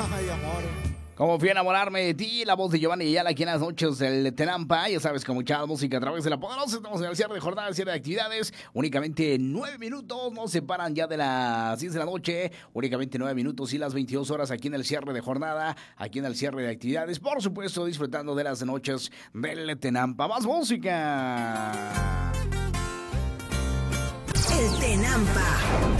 Ay, amor. Como fui a enamorarme de ti, la voz de Giovanni Ayala aquí en las noches del Tenampa. Ya sabes, con mucha música a través de la poderosa. Estamos en el cierre de jornada, cierre de actividades. Únicamente 9 minutos nos separan ya de las 10 de la noche. Únicamente 9 minutos y las 22 horas aquí en el cierre de jornada, aquí en el cierre de actividades. Por supuesto, disfrutando de las noches del Tenampa. ¡Más música! El Tenampa.